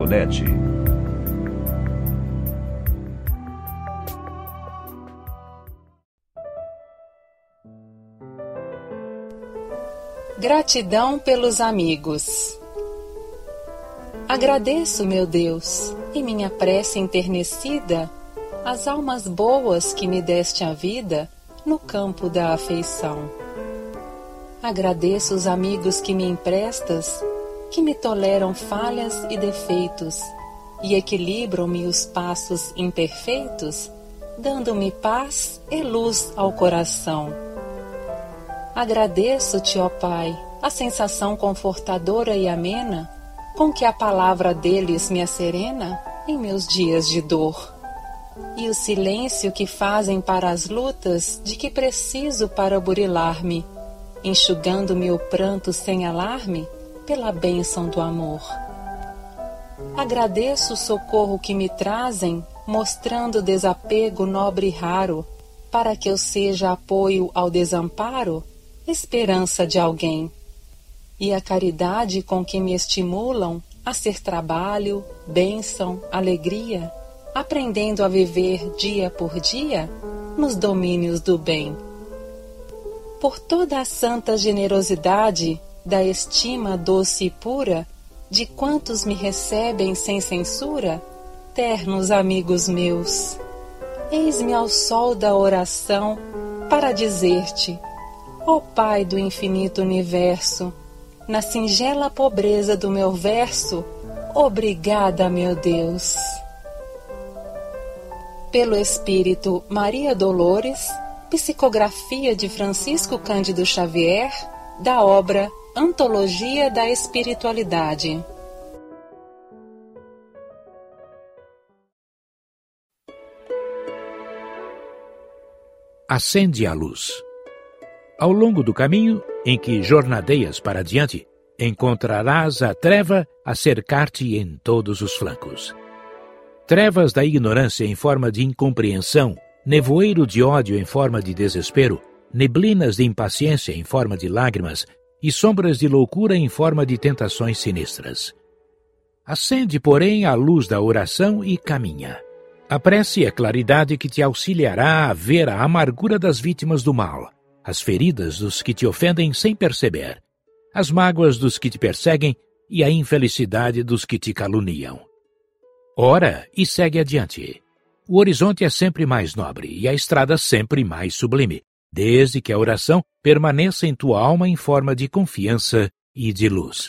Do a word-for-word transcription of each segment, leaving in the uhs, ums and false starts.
ponto net. Gratidão pelos amigos. Agradeço, meu Deus, em minha prece enternecida, as almas boas que me deste a vida no campo da afeição. Agradeço os amigos que me emprestas, que me toleram falhas e defeitos, e equilibram-me os passos imperfeitos, dando-me paz e luz ao coração. Agradeço-te, ó Pai, a sensação confortadora e amena com que a palavra deles me acerena em meus dias de dor, e o silêncio que fazem para as lutas de que preciso para burilar-me, enxugando-me o pranto sem alarme pela bênção do amor. Agradeço o socorro que me trazem, mostrando desapego nobre e raro, para que eu seja apoio ao desamparo, esperança de alguém, e a caridade com que me estimulam a ser trabalho, bênção, alegria, aprendendo a viver dia por dia nos domínios do bem. Por toda a santa generosidade da estima doce e pura de quantos me recebem sem censura, ternos amigos meus, eis-me ao sol da oração para dizer-te: ó Pai do infinito universo, na singela pobreza do meu verso, obrigada, meu Deus. Pelo Espírito Maria Dolores, psicografia de Francisco Cândido Xavier, da obra Antologia da Espiritualidade. Acende a luz. Ao longo do caminho em que jornadeias para adiante, encontrarás a treva a cercar-te em todos os flancos. Trevas da ignorância em forma de incompreensão, nevoeiro de ódio em forma de desespero, neblinas de impaciência em forma de lágrimas e sombras de loucura em forma de tentações sinistras. Acende, porém, a luz da oração e caminha. A prece é claridade que te auxiliará a ver a amargura das vítimas do mal, as feridas dos que te ofendem sem perceber, as mágoas dos que te perseguem e a infelicidade dos que te caluniam. Ora e segue adiante. O horizonte é sempre mais nobre e a estrada sempre mais sublime, desde que a oração permaneça em tua alma em forma de confiança e de luz.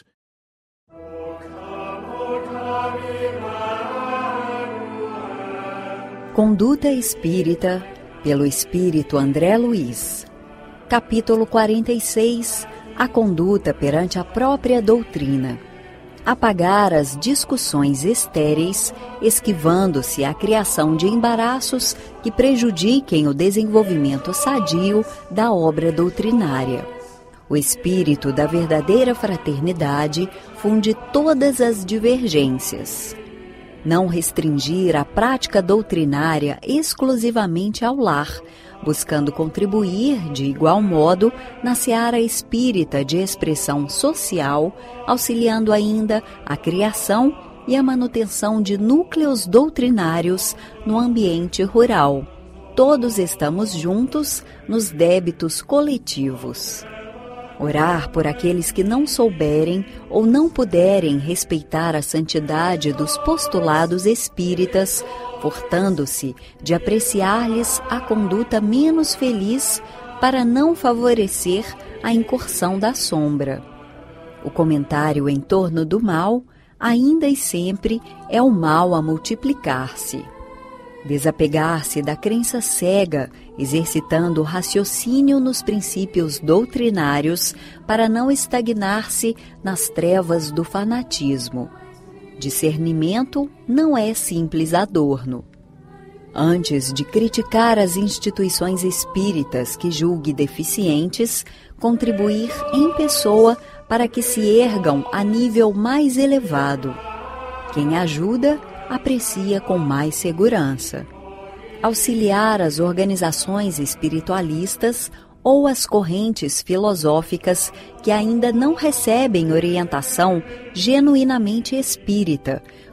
Conduta Espírita, pelo Espírito André Luiz. Capítulo quarenta e seis. A conduta perante a própria doutrina. Apagar as discussões estéreis, esquivando-se a criação de embaraços que prejudiquem o desenvolvimento sadio da obra doutrinária. O espírito da verdadeira fraternidade funde todas as divergências. Não restringir a prática doutrinária exclusivamente ao lar, buscando contribuir, de igual modo, na seara espírita de expressão social, auxiliando ainda a criação e a manutenção de núcleos doutrinários no ambiente rural. Todos estamos juntos nos débitos coletivos. Orar por aqueles que não souberem ou não puderem respeitar a santidade dos postulados espíritas, furtando-se de apreciar-lhes a conduta menos feliz para não favorecer a incursão da sombra. O comentário em torno do mal, ainda e sempre, é o mal a multiplicar-se. Desapegar-se da crença cega, exercitando o raciocínio nos princípios doutrinários para não estagnar-se nas trevas do fanatismo. Discernimento não é simples adorno. Antes de criticar as instituições espíritas que julgue deficientes, contribuir em pessoa para que se ergam a nível mais elevado. Quem ajuda, aprecia com mais segurança. Auxiliar as organizações espiritualistas ou as correntes filosóficas que ainda não recebem orientação genuinamente espírita,